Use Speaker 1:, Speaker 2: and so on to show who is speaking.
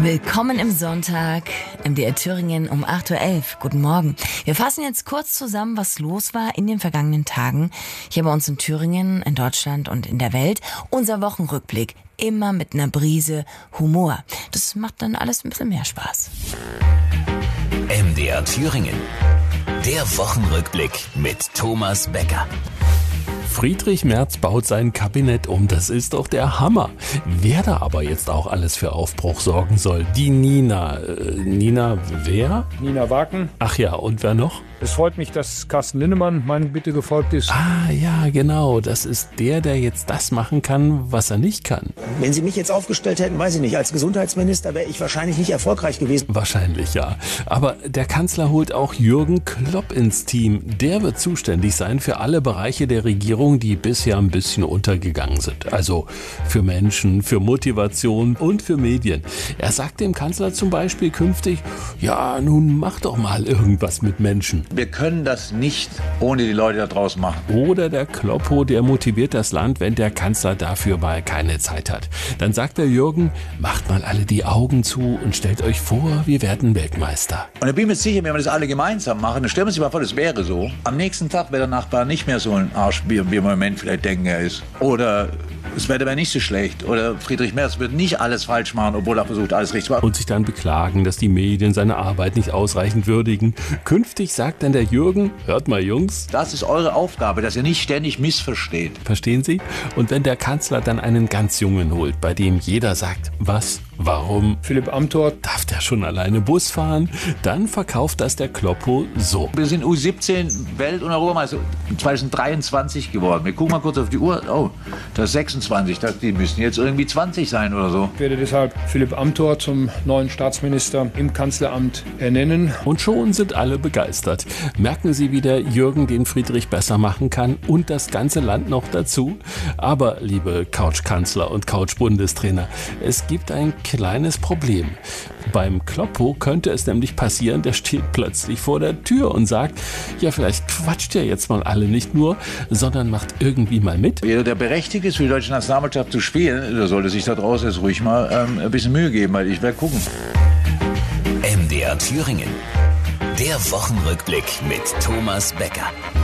Speaker 1: Willkommen im Sonntag, MDR Thüringen um 8.11 Uhr. Guten Morgen. Wir fassen jetzt kurz zusammen, was los war in den vergangenen Tagen hier bei uns in Thüringen, in Deutschland und in der Welt. Unser Wochenrückblick, immer mit einer Prise Humor. Das macht dann alles ein bisschen mehr Spaß.
Speaker 2: MDR Thüringen, der Wochenrückblick mit Thomas Becker.
Speaker 3: Friedrich Merz baut sein Kabinett um, das ist doch der Hammer. Wer da aber jetzt auch alles für Aufbruch sorgen soll, die Nina. Nina wer?
Speaker 4: Nina Waken.
Speaker 3: Ach ja, und wer noch?
Speaker 4: Es freut mich, dass Carsten Linnemann meinen Bitte gefolgt ist.
Speaker 3: Ah ja, genau, das ist der jetzt das machen kann, was er nicht kann.
Speaker 5: Wenn Sie mich jetzt aufgestellt hätten, weiß ich nicht, als Gesundheitsminister wäre ich wahrscheinlich nicht erfolgreich gewesen.
Speaker 3: Wahrscheinlich ja. Aber der Kanzler holt auch Jürgen Klopp ins Team. Der wird zuständig sein für alle Bereiche der Regierung, die bisher ein bisschen untergegangen sind. Also für Menschen, für Motivation und für Medien. Er sagt dem Kanzler zum Beispiel künftig, ja, nun mach doch mal irgendwas mit Menschen.
Speaker 6: Wir können das nicht ohne die Leute da draußen machen.
Speaker 3: Oder der Kloppo, der motiviert das Land, wenn der Kanzler dafür mal keine Zeit hat. Dann sagt der Jürgen, macht mal alle die Augen zu und stellt euch vor, wir werden Weltmeister.
Speaker 6: Und ich bin mir sicher, wenn wir das alle gemeinsam machen, dann stellen wir uns mal vor, das wäre so. Am nächsten Tag wäre der Nachbar nicht mehr so ein Arsch, wie wir im Moment vielleicht denken, er ist. Oder das Wetter wäre nicht so schlecht. Oder Friedrich Merz wird nicht alles falsch machen, obwohl er versucht, alles richtig zu machen.
Speaker 3: Und sich dann beklagen, dass die Medien seine Arbeit nicht ausreichend würdigen. Künftig sagt dann der Jürgen, hört mal Jungs.
Speaker 6: Das ist eure Aufgabe, dass ihr nicht ständig missversteht.
Speaker 3: Verstehen Sie? Und wenn der Kanzler dann einen ganz Jungen holt, bei dem jeder sagt, was, warum,
Speaker 4: Philipp Amthor.
Speaker 3: darf der schon alleine Bus fahren, dann verkauft das der Kloppo so.
Speaker 6: Wir sind U17 Welt- und Europameister 2023 geworden. Wir gucken mal kurz auf die Uhr. Oh, das ist 26. Die müssen jetzt irgendwie 20 sein oder so.
Speaker 4: Ich werde deshalb Philipp Amthor zum neuen Staatsminister im Kanzleramt ernennen.
Speaker 3: Und schon sind alle begeistert. Merken Sie, wie der Jürgen den Friedrich besser machen kann und das ganze Land noch dazu? Aber, liebe Couch-Kanzler und Couch-Bundestrainer, es gibt ein kleines Problem. Beim Kloppo könnte es nämlich passieren, der steht plötzlich vor der Tür und sagt, ja, vielleicht quatscht ihr jetzt mal alle nicht nur, sondern macht irgendwie mal mit.
Speaker 6: Jeder, der berechtigt ist, für die deutsche Nationalmannschaft zu spielen, der sollte sich da draußen jetzt ruhig mal ein bisschen Mühe geben, weil ich werde gucken.
Speaker 2: MDR Thüringen, der Wochenrückblick mit Thomas Becker.